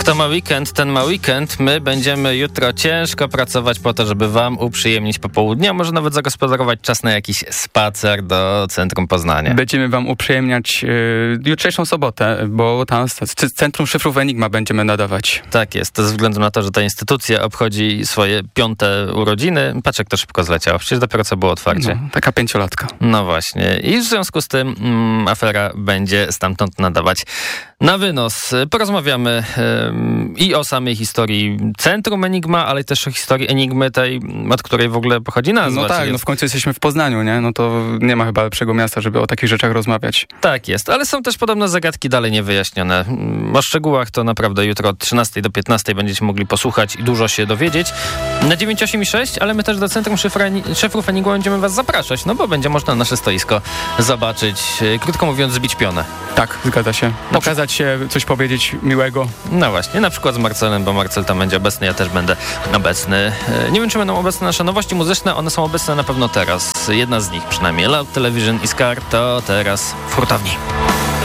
Kto ma weekend, ten ma weekend. My będziemy jutro ciężko pracować po to, żeby wam uprzyjemnić popołudnie, a może nawet zagospodarować czas na jakiś spacer do centrum Poznania. Będziemy wam uprzyjemniać jutrzejszą sobotę, bo tam z Centrum Szyfrów Enigma będziemy nadawać. Tak jest, ze względu na to, że ta instytucja obchodzi swoje 5. urodziny. Patrz, jak to szybko zleciało. Przecież dopiero co było otwarcie. No, taka 5-latka. No właśnie. I w związku z tym afera będzie stamtąd nadawać na wynos. Porozmawiamy i o samej historii Centrum Enigma, ale też o historii Enigmy, tej, od której w ogóle pochodzi nazwa. No tak, no w końcu jesteśmy w Poznaniu, nie? No to nie ma chyba lepszego miasta, żeby o takich rzeczach rozmawiać. Tak jest, ale są też podobne zagadki dalej niewyjaśnione. O szczegółach to naprawdę jutro od 13 do 15 będziecie mogli posłuchać i dużo się dowiedzieć. Na 986, ale my też do Centrum Szyfrów Enigma będziemy was zapraszać, no bo będzie można nasze stoisko zobaczyć, krótko mówiąc, zbić pionę. Tak, zgadza się. Pokazać się, coś powiedzieć miłego. No właśnie, na przykład z Marcelem, bo Marcel tam będzie obecny, ja też będę obecny. Nie wiem, czy będą obecne nasze nowości muzyczne, one są obecne na pewno teraz. Jedna z nich przynajmniej. Loud Television i Scar to teraz w hurtowni.